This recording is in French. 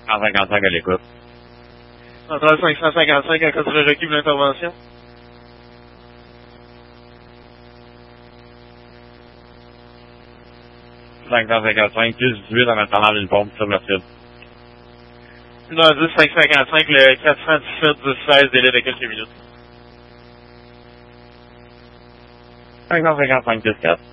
155 à l'écoute. Centrale 555 à cause de requis de l'intervention. « 555, plus 18 en attendant une pompe sur le site. 1h10, 555, le 417, 10-16, délai de quelques minutes. 555, plus 4.